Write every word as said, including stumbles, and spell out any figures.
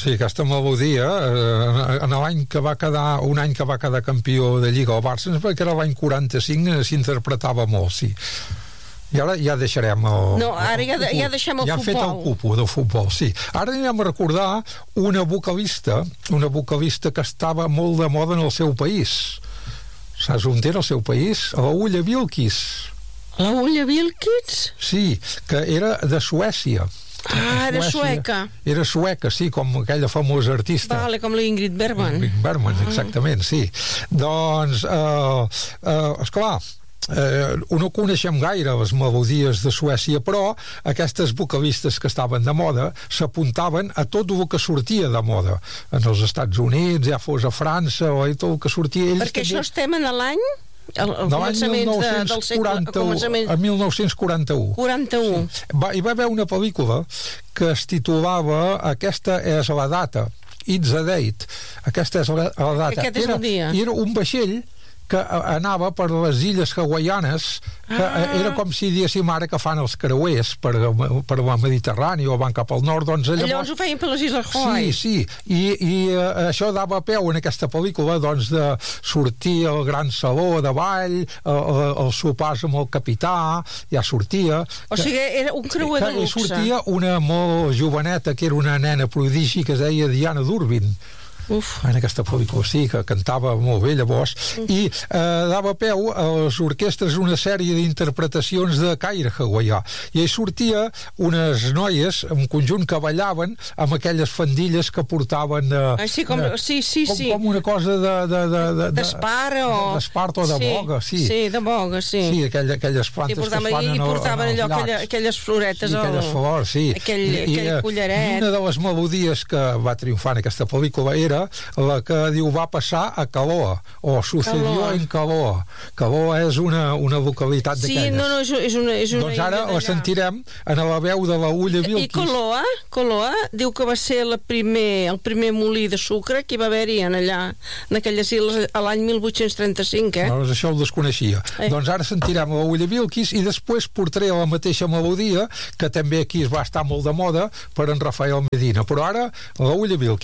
Sí, aquesta melodia, eh, en l'any que va quedar, un any que va quedar campió de Lliga al Barça, perquè era l'any quaranta-cinc, s'interpretava molt, sí. I ara ja deixarem el... No, ara ja, de, ja deixem el ja futbol. Ja hem fet el cupo del futbol, sí. Ara anirem a recordar una vocalista, una vocalista que estava molt de moda en el seu país. Saps on era el seu país? A la Ulla Vilkis. La Ulla Vilkis? Sí, que era de Suècia. Ah, era sueca. Era sueca, sí, com aquella famosa artista. Vale, com la Ingrid Bergman. Ingrid Bergman, exactament, sí. Doncs, eh, eh, esclar, eh, no coneixem gaire les melodies de Suècia, però aquestes vocalistes que estaven de moda s'apuntaven a tot el que sortia de moda en els Estats Units, ja fos a França o tot el que sortia ells. Perquè també... això estem en l'any el, el de l'any mil nou-cents quaranta-u, el mil nou-cents quaranta-u. quaranta-u. Sí. Va, hi va haver una pel·lícula que es titulava Aquesta és la data, It's a Date. Aquesta és la, la data. Aquest és era, el dia. Era un vaixell que anava per les illes hawaianes, que ah. era com si diéssim ara que fan els creuers per, per la Mediterrània o van cap al nord, doncs llavors... Llavors ho feien per les Illes Hawaii. Sí, sí, i, i uh, això dava peu en aquesta pel·lícula, doncs, de sortir al gran saló de ball, uh, el sopars amb el capità, ja sortia... O sigui, era un creuer de luxe. I sortia una molt joveneta, que era una nena prodigi, que es deia Diana Durbin. Uf. En aquesta pel·lícula, sí, que cantava molt bé llavors, Uf. i eh, dava peu a les orquestres una sèrie d'interpretacions de caire hawaià, i hi sortia unes noies, un conjunt que ballaven amb aquelles fandilles que portaven de, ah, sí, com, de, sí, sí, com, sí. com una cosa de d'espart o d'espart o de sí, boga, sí. Sí, de boga, sí. Sí, aquella, aquelles plantes sí, portaven, que es fan i, en el, portaven allò, aquella, aquelles floretes, sí, aquelles flors, sí. Aquell, I, aquell i, collaret. I una de les melodies que va triomfar en aquesta pel·lícula era la que diu va passar a Caloa, o sucedió en Caloa. Caloa és una, una localitat sí, d'aquelles. Sí, no, no, és una, és una doncs ara la sentirem en la veu de la Ulla Vilkis. I Caloa, Caloa diu que va ser la primer, el primer molí de sucre que hi va haver-hi en allà, en aquelles illes, a l'any mil vuit-cents trenta-cinc, eh? No, doncs això ho desconeixia. Eh. Doncs ara sentirem la Ulla Vilkis i després portaré la mateixa melodia, que també aquí es va estar molt de moda, per en Rafael Medina. Però ara la Ulla Vilkis.